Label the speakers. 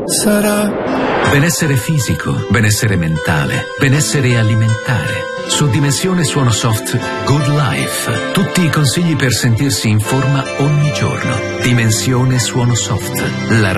Speaker 1: sarà.
Speaker 2: Benessere fisico, benessere mentale, benessere alimentare. Su Dimensione Suono Soft, Good Life. Tutti i consigli per sentirsi in forma ogni giorno. Dimensione Suono Soft. La